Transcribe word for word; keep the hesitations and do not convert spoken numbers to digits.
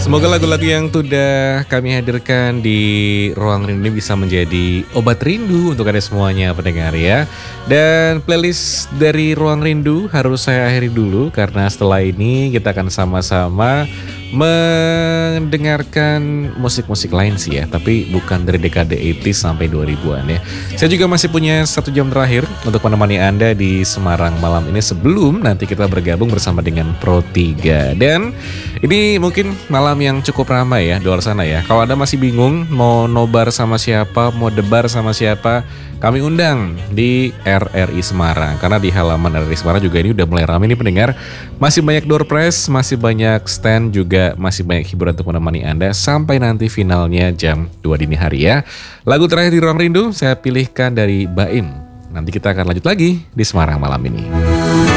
Semoga lagu-lagu yang sudah kami hadirkan di Ruang Rindu ini bisa menjadi obat rindu untuk Anda semuanya pendengar ya. Dan playlist dari Ruang Rindu harus saya akhiri dulu karena setelah ini kita akan sama-sama mendengarkan musik-musik lain sih ya, tapi bukan dari dekade delapan puluh sampai dua ribuan ya. Saya juga masih punya satu jam terakhir untuk menemani Anda di Semarang malam ini sebelum nanti kita bergabung bersama dengan Pro tiga. Dan ini mungkin malam yang cukup ramai ya di luar sana ya. Kalau Anda masih bingung mau nobar sama siapa, mau debar sama siapa, kami undang di R R I Semarang. Karena di halaman R R I Semarang juga ini udah mulai ramai nih pendengar. Masih banyak door prize, masih banyak stand, juga masih banyak hiburan untuk menemani Anda sampai nanti finalnya jam dua dini hari ya. Lagu terakhir di Ruang Rindu saya pilihkan dari Baim. Nanti kita akan lanjut lagi di Semarang malam ini.